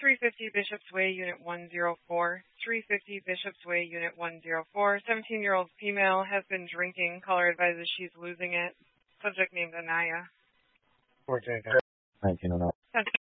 350 Bishop's Way, Unit 104. 350 Bishop's Way, Unit 104. 17-year-old female has been drinking. Caller advises she's losing it. Subject named Anaya. 1909.